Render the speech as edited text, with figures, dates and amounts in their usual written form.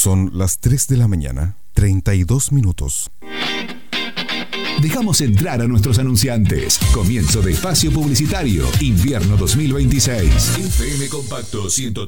Son las 3 de la mañana, 32 minutos. Dejamos entrar a nuestros anunciantes. Comienzo de espacio publicitario. Invierno 2026. FM Compacto 103.